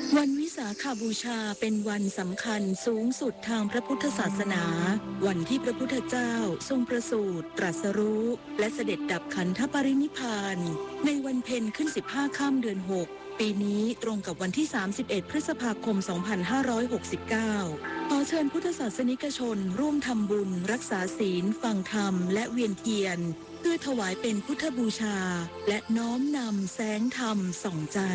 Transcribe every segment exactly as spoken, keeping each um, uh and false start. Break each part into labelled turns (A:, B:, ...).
A: วันวิสาขบูชาเป็นวันสำคัญสูงสุดทางพระพุทธศาสนา วันที่พระพุทธเจ้าทรงประสูติตรัสรู้และเสด็จดับขันธปรินิพพานในวันเพ็ญขึ้นสิบห้าค่ำเดือนหกปีนี้ตรงกับวันที่สามสิบเอ็ดพฤษภาคมสองพันห้าร้อยหกสิบเก้าขอเชิญพุทธศาสนิกชนร่วมทำบุญรักษาศีลฟังธรรมและเวียนเทียนเพื่อถวายเป็นพุทธบูชาและน้อมนำแสงธรรมส่องใจ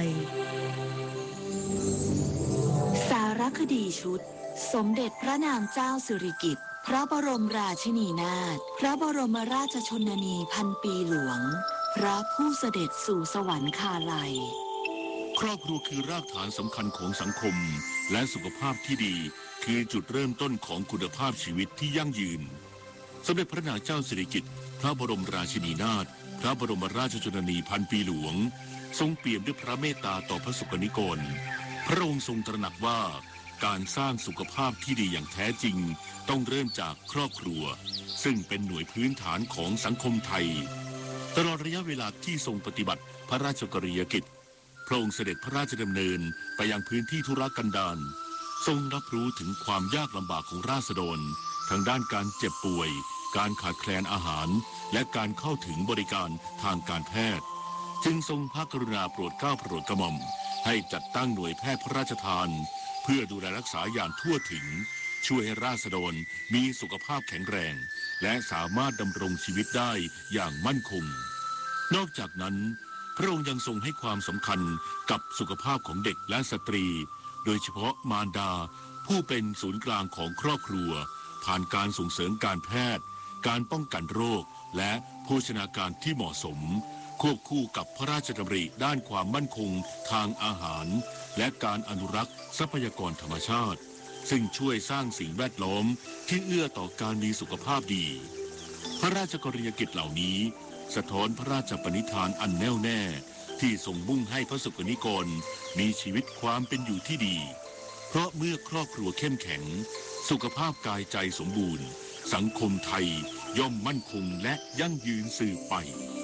A: สารคดีชุดสมเด็จพระนางเจ้าสิริกิติ์พระบรมราชินีนาถพระบรมราชชนนีพันปีหลวงพระผู้เสด็จสู่สวรรคาลัย
B: ครอบครัวคือรากฐานสำคัญของสังคมและสุขภาพที่ดีคือจุดเริ่มต้นของคุณภาพชีวิตที่ยั่งยืนสมเด็จพระนางเจ้าสิริกิติ์พระบรมราชินีนาถพระบรมราชชนนีพันปีหลวงทรงเปี่ยมด้วยพระเมตตาต่อพระสกนิกรพระองค์ทรงตระหนักว่าการสร้างสุขภาพที่ดีอย่างแท้จริงต้องเริ่มจากครอบครัวซึ่งเป็นหน่วยพื้นฐานของสังคมไทยตลอดระยะเวลาที่ทรงปฏิบัติพระราชกรณียกิจพระองค์เสด็จพระราชดำเนินไปยังพื้นที่ธุรกันดารทรงรับรู้ถึงความยากลำบากของราษฎรทางด้านการเจ็บป่วยการขาดแคลนอาหารและการเข้าถึงบริการทางการแพทย์จึงทรงพระกรุณาโปรดเกล้าโปรดกระหม่อมให้จัดตั้งหน่วยแพทย์พระราชทานเพื่อดูแลรักษาอย่างทั่วถึงช่วยให้ราษฎรมีสุขภาพแข็งแรงและสามารถดำรงชีวิตได้อย่างมั่นคงนอกจากนั้นพระองค์ยังทรงให้ความสำคัญกับสุขภาพของเด็กและสตรีโดยเฉพาะมารดาผู้เป็นศูนย์กลางของครอบครัวผ่านการส่งเสริมการแพทย์การป้องกันโรคและโภชนาการที่เหมาะสมควบคู่กับพระราชดำริด้านความมั่นคงทางอาหารและการอนุรักษ์ทรัพยากรธรรมชาติซึ่งช่วยสร้างสิ่งแวดล้อมที่เอื้อต่อการมีสุขภาพดีพระราชกรณียกิจเหล่านี้สะท้อนพระราชปณิธานอันแน่วแน่ที่ทรงมุ่งให้พระสกนิกรมีชีวิตความเป็นอยู่ที่ดีเพราะเมื่อครอบครัวเข้มแข็งสุขภาพกายใจสมบูรณ์สังคมไทยย่อมมั่นคงและยั่งยืนสืบไป